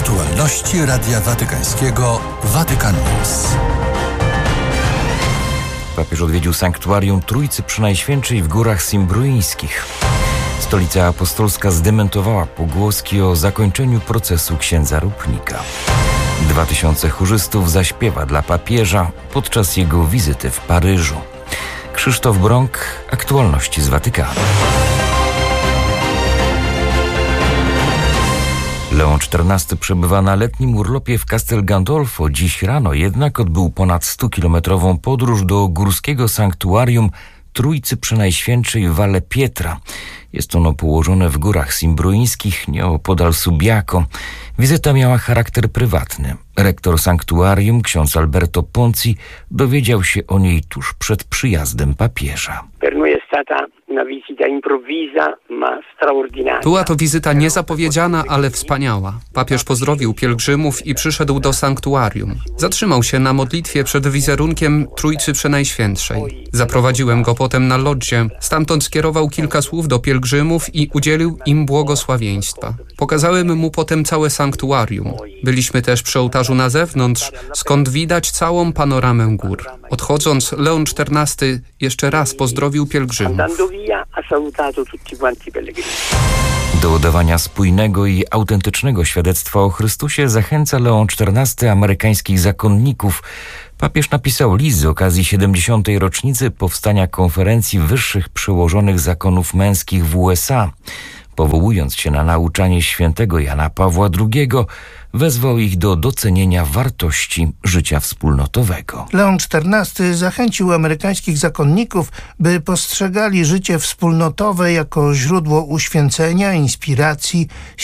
Aktualności Radia Watykańskiego Vatican News. Papież odwiedził sanktuarium Trójcy Przenajświętszej w Górach Simbruińskich. Stolica Apostolska zdementowała pogłoski o zakończeniu procesu księdza Rupnika. 2000 chórzystów zaśpiewa dla papieża podczas jego wizyty w Paryżu. Krzysztof Brąk, aktualności z Watykanu. Leon XIV przebywa na letnim urlopie w Castel Gandolfo. Dziś rano jednak odbył ponad 100-kilometrową podróż do górskiego sanktuarium Trójcy Przenajświętszej w Valle Pietra. Jest ono położone w Górach Simbruińskich, nieopodal Subiaco. Wizyta miała charakter prywatny. Rektor sanktuarium, ksiądz Alberto Ponzi, dowiedział się o niej tuż przed przyjazdem papieża. Była to wizyta niezapowiedziana, ale wspaniała. Papież pozdrowił pielgrzymów i przyszedł do sanktuarium. Zatrzymał się na modlitwie przed wizerunkiem Trójcy Przenajświętszej. Zaprowadziłem go potem na loggie. Stamtąd skierował kilka słów do pielgrzymów i udzielił im błogosławieństwa. Pokazałem mu potem całe sanktuarium. Byliśmy też przy ołtarzu na zewnątrz, skąd widać całą panoramę gór. Odchodząc, Leon XIV jeszcze raz pozdrowił pielgrzymów. Do udawania spójnego i autentycznego świadectwa o Chrystusie zachęca Leon XIV amerykańskich zakonników. Papież napisał list z okazji 70. rocznicy powstania Konferencji Wyższych Przełożonych Zakonów Męskich w USA. Powołując się na nauczanie świętego Jana Pawła II, wezwał ich do docenienia wartości życia wspólnotowego. Leon XIV zachęcił amerykańskich zakonników, by postrzegali życie wspólnotowe jako źródło uświęcenia, inspiracji,